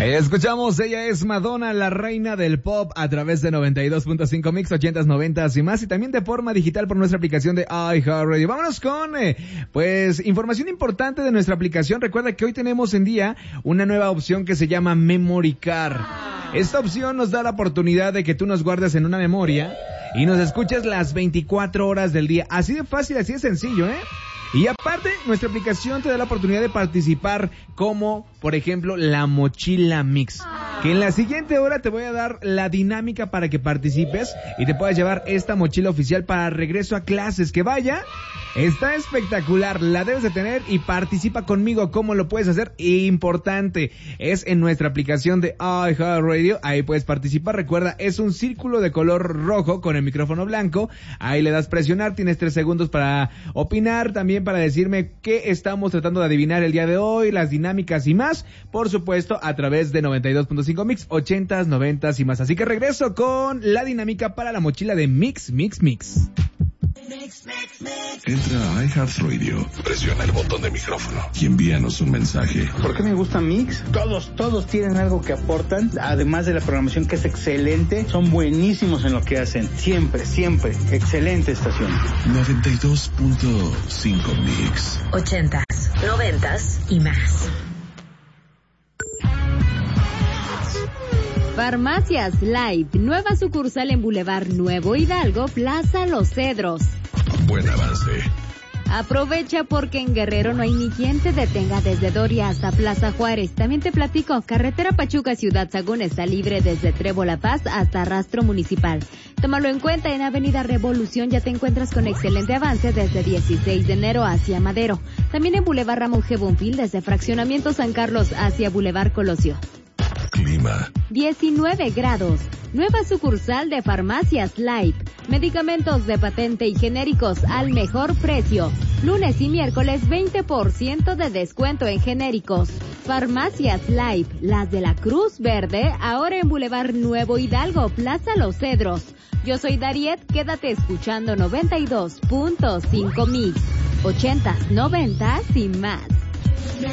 Escuchamos, ella es Madonna, la reina del pop, a través de 92.5 Mix, 80s, 90s y más, y también de forma digital por nuestra aplicación de iHeartRadio. Vámonos con, información importante de nuestra aplicación. Recuerda que hoy tenemos en día una nueva opción que se llama Memory Card. Esta opción nos da la oportunidad de que tú nos guardes en una memoria y nos escuches las 24 horas del día. Así de fácil, así de sencillo, Y aparte, nuestra aplicación te da la oportunidad de participar como, por ejemplo, la mochila mix. Que en la siguiente hora te voy a dar la dinámica para que participes y te puedas llevar esta mochila oficial para regreso a clases. Que vaya, está espectacular, la debes de tener y participa conmigo. ¿Cómo lo puedes hacer? Importante, es en nuestra aplicación de iHeartRadio, ahí puedes participar. Recuerda, es un círculo de color rojo con el micrófono blanco, ahí le das presionar, tienes 3 segundos para opinar, también para decirme qué estamos tratando de adivinar el día de hoy, las dinámicas y más, por supuesto, a través de 92.5 Mix, 80s, 90s y más. Así que regreso con la dinámica para la mochila de Mix. Entra a iHeartRadio, presiona el botón de micrófono y envíanos un mensaje. ¿Por qué me gusta Mix? Todos tienen algo que aportan, además de la programación que es excelente, son buenísimos en lo que hacen. Siempre, excelente estación. 92.5 Mix. 80s, 90s y más. Farmacias Light, nueva sucursal en Boulevard Nuevo Hidalgo, Plaza Los Cedros. Buen avance. Aprovecha porque en Guerrero no hay ni quien te detenga desde Doria hasta Plaza Juárez. También te platico, carretera Pachuca Ciudad Sagún está libre desde Trevo La Paz hasta Rastro Municipal. Tómalo en cuenta, en Avenida Revolución ya te encuentras con excelente avance desde 16 de enero hacia Madero. También en Boulevard Ramón G. Bonfil desde Fraccionamiento San Carlos hacia Boulevard Colosio. Clima. 19 grados. Nueva sucursal de Farmacias Light. Medicamentos de patente y genéricos al mejor precio. Lunes y miércoles 20% de descuento en genéricos. Farmacias Light, las de la Cruz Verde, ahora en Boulevard Nuevo Hidalgo, Plaza Los Cedros. Yo soy Dariet, quédate escuchando 92.5 Mix. 80s, 90s y más.